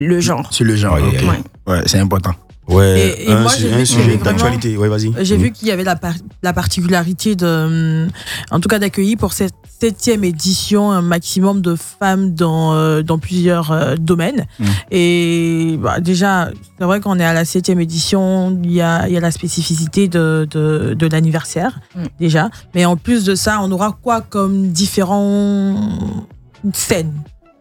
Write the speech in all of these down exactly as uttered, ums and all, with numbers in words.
le genre. Sur le genre, ok. Ouais, ouais c'est important. Ouais, et, et un, moi, j'ai un vu sujet vraiment, d'actualité. Ouais, vas-y. J'ai mmh. vu qu'il y avait la, par, la particularité de, en tout cas d'accueillir pour cette septième édition un maximum de femmes dans, euh, dans plusieurs euh, domaines. Mmh. Et bah, déjà, c'est vrai qu'on est à la septième édition, il y a, il y a la spécificité de, de, de l'anniversaire, mmh. déjà. Mais en plus de ça, on aura quoi comme différentes scènes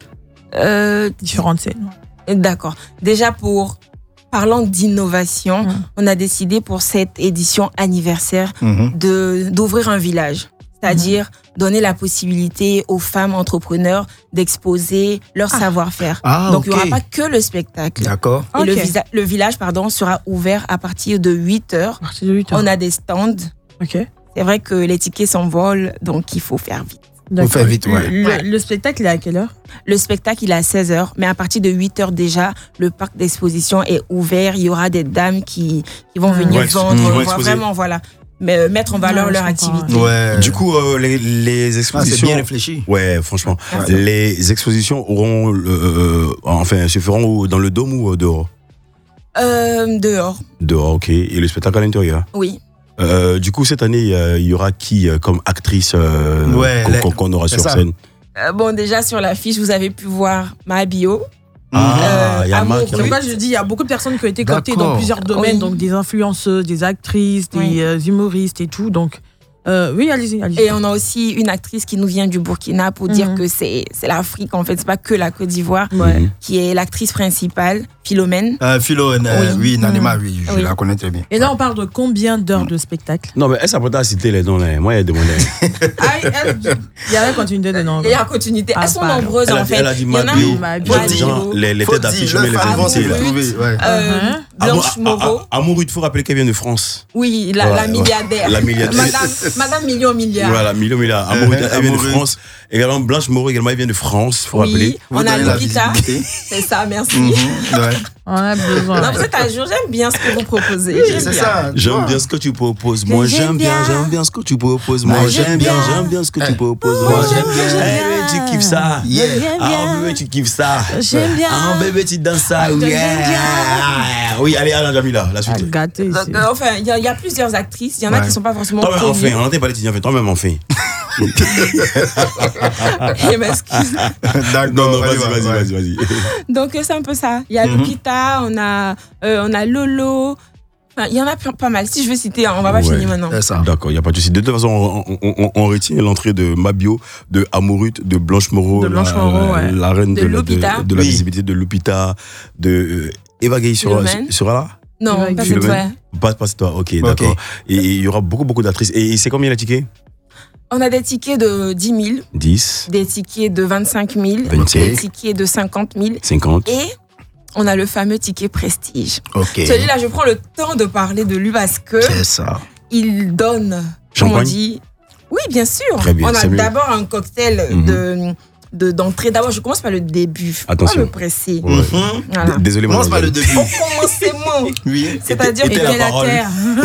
euh, Différentes scènes. D'accord. Déjà pour... Parlant d'innovation, mmh. on a décidé pour cette édition anniversaire mmh. de, d'ouvrir un village. C'est-à-dire mmh. donner la possibilité aux femmes entrepreneurs d'exposer leur ah. savoir-faire. Ah, Donc, okay. il n'y aura pas que le spectacle. D'accord. Et okay. le, visa- le village pardon, sera ouvert à partir de huit heures. À partir de huit heures. On a des stands. Okay. C'est vrai que les tickets s'envolent, donc il faut faire vite. Il faut faire vite, ouais. Le, ouais. le spectacle, il est à quelle heure? Le spectacle, il est à seize heures, mais à partir de huit heures déjà, le parc d'exposition est ouvert. Il y aura des dames qui, qui vont venir ouais, vendre, mmh, vont vraiment, voilà, mais, mettre en valeur ouais, leur activité. Ouais. Du coup, euh, les, les expositions... Ah, c'est bien réfléchi. Ouais, franchement. Merci. Les expositions auront, euh, enfin, se feront dans le dôme ou dehors? euh, Dehors. Dehors, ok. Et le spectacle à l'intérieur? Oui. Euh, du coup, cette année, il euh, y aura qui euh, comme actrice euh, ouais, qu'on, les... qu'on aura sur ça. scène? euh, Bon, déjà sur l'affiche, vous avez pu voir ma bio. Ah, il euh, y a Marc. C'est pourquoi je dis, il y a beaucoup de personnes qui ont été cotées dans plusieurs domaines, oui. donc des influenceuses, des actrices, des oui. euh, humoristes et tout. Donc, euh, oui, allez-y, allez-y. Et on a aussi une actrice qui nous vient du Burkina pour mm-hmm. dire que c'est, c'est l'Afrique, en fait, c'est pas que la Côte d'Ivoire, ouais. qui est l'actrice principale, Philomène. Euh, Philomène, euh, oui, oui Nadema, mm-hmm. oui, je oui. la connais très bien. Et là, on parle de combien d'heures de spectacle? Non, mais elle s'apprête à citer les noms, là. Moi, elle a demandé. Ah, elle, il y a la continuité des noms. Il y a la continuité. Ah, elles sont nombreuses, elle en a, fait. Elle a dit Mabio. Les, les têtes d'affiche, mais les invités. Blanche Moreau. Amourut, il faut rappeler qu'elle vient de France. Oui, la, ouais, la milliardaire. La milliardaire. Madame, Madame Million Milliard. Voilà, Million Milliard. Amourut, elle vient de France. Également, Blanche Moreau, également, elle vient de France, il faut oui, rappeler. On a Lupita. C'est ça, merci. Mm-hmm, ouais. On a besoin. Non, vous êtes à jour, j'aime bien ce que vous proposez. Oui, c'est bien. Ça. J'aime bien ce que tu proposes. Moi, j'aime bien, j'aime bien ce que tu proposes. Moi, j'aime bien, j'aime bien ce que tu proposes. Moi, j'aime bien. Hey, tu kiffes ça. Yeah. Ah, bébé, tu kiffes ça. J'aime bien. Ah, bébé, tu danses ça. Yeah. Oui, allez, Alain Jamila, la suite. Gâté. Donc, euh, enfin, il y, y a plusieurs actrices. Il y en a ouais. qui ne sont pas forcément connues. Toi-même, enfin, on n'entend pas les tiens, toi-même, enfin. Je m'excuse. D'accord, non, non, vas-y, vas-y, vas-y, vas-y. Donc, c'est un peu ça. Il y a mm-hmm. Lupita, on a, euh, on a Lolo. Enfin, il y en a pas mal. Si je veux citer, on va pas ouais, finir maintenant. D'accord, il n'y a pas de souci. De toute façon, on, on, on, on retient l'entrée de Mabio, de Amourut, de Blanche Moreau, de Blanche la, Moreau, ouais. la reine de, de, de, de, de la oui. visibilité, de Lupita, de euh, Eva Gay sera, sera là? Non, pas cette fois. Pas, pas cette toi, ok, okay. D'accord. Et il y aura beaucoup, beaucoup d'actrices. Et c'est combien les tickets? On a des tickets de dix mille. dix. Des tickets de vingt-cinq mille. vingt-cinq. Des tickets de cinquante mille. cinquante. Et on a le fameux ticket prestige. Okay. Celui-là, je prends le temps de parler de lui parce que c'est ça. Il donne, Champagne. comme on dit. Oui, bien sûr. Très bien, on a d'abord un cocktail mm-hmm. de, de, d'entrée. D'abord, je commence par le début. Attention. Pas me presser. Ouais. Mm-hmm. Voilà. Désolé, moi. Commence par le début. Au commencement. Oui. C'est-à-dire que la, la terre.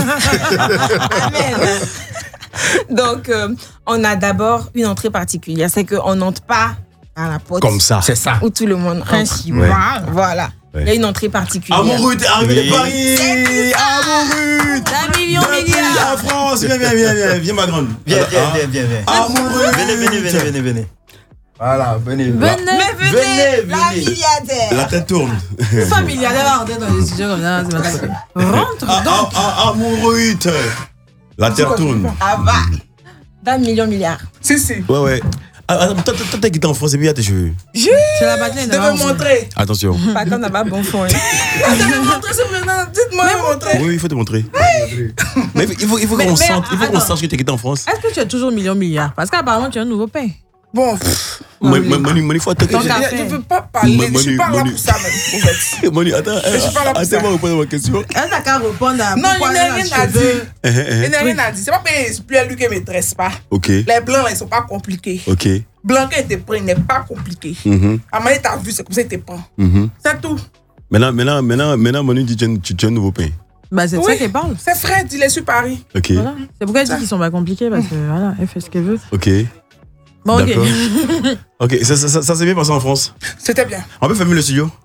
Amen. Donc, euh, on a d'abord une entrée particulière. C'est qu'on n'entre pas à la porte. Comme ça. C'est ça. Où tout le monde entre. Ouais. Voilà. Ouais. Il y a une entrée particulière. Amourut, arrivé de Paris. Amourut. Un million milliard. La France. Viens, viens, viens, viens. Viens, ma grande. Viens, viens, viens, viens, viens. Amourut. Venez, venez, venez, venez, venez. Voilà, venez. Venez, mais venez, venez, la venez. Milliardaire. La tête tourne. Pas milliardaire, on est dans les studios comme ça. Rentre ah, donc. Ah, ah, Amourut. La terre tourne. Ah bah. D'un million milliard. Si, si. Ouais, ouais. Ah, toi, toi, t'es quitté en France et puis il y a tes cheveux. Je C'est la bataille. Je vais montrer. Attention. Pas qu'on n'a pas bon fond. Je vais montrer ce maintenant. Dites-moi, je vais montrer. Oui, il faut te montrer. Mais il faut, il faut qu'on sente, il faut qu'on sache que t'es quitté en France. Est-ce que tu as toujours million milliard? Parce qu'apparemment, tu as un nouveau pain. Bon. Manu, Manu, Manu, faut attaquer. Je ne veux pas parler. Je suis pas là pour ça, même. Manu, attends. Je suis pas là pour ça. Attends-moi répondre à ma question. Elle n'a qu'à répondre à. Non, il n'a rien à dire. Il n'a rien à dire. C'est pas que lui qui ne maîtrise pas. Ok. Les blancs, là, ils ne sont pas compliqués. Ok. Blanc qui te prend, il n'est pas compliqué. À Manu, tu as vu, c'est comme ça qu'il te prend. C'est tout. Maintenant, maintenant, maintenant, maintenant, Manu dit que tu as un nouveau pain. Bah, c'est de ça qu'elle parle. C'est Fred, il est sur Paris. Ok. Voilà. C'est pourquoi elle dit qu'ils sont pas compliqués, parce que voilà, elle fait ce qu'elle veut. Ok. Bon, ok. Ok, ça, ça, ça, ça s'est bien passé en France. C'était bien. On peut fermer le studio?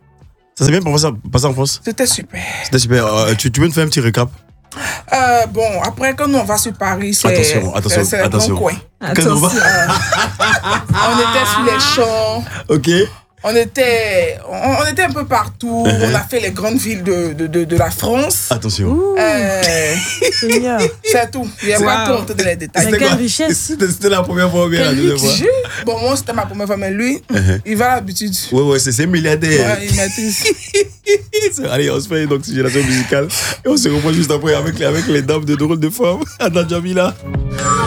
Ça s'est bien passé, passé en France? C'était super. C'était super. Euh, tu, tu peux nous faire un petit récap? Euh, bon, après, quand on va sur Paris, c'est attention, attention, c'est, c'est attention. un grand coin. Attention. On, euh, on était sur les champs. Ok. On était, on, on était un peu partout. Uh-huh. On a fait les grandes villes de, de, de, de la France. Attention. Euh, c'est tout. Il n'y a wow. pas tout dans les détails. C'était quelle richesse. C'était, c'était la première fois ou bien la deuxième fois? Bon, moi, c'était ma première fois, mais lui, uh-huh. il va à l'habitude. Ouais, ouais, c'est, c'est milliardaire. Ouais, il maîtrise. Allez, on se fait une oxygénation musicale et on se reprend juste après avec les, avec les dames de drôle de femmes. Anna Jamila.